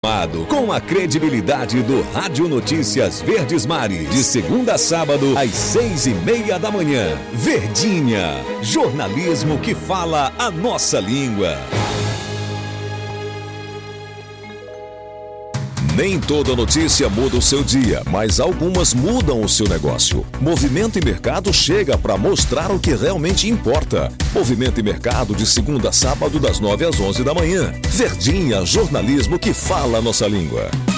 Com a credibilidade do Rádio Notícias Verdes Mares, de segunda a sábado, às 6:30 da manhã. Verdinha, jornalismo que fala a nossa língua. Nem toda notícia muda o seu dia, mas algumas mudam o seu negócio. Movimento e Mercado chega para mostrar o que realmente importa. Movimento e Mercado de segunda a sábado, das 9 às 11 da manhã. Verdinha, jornalismo que fala a nossa língua.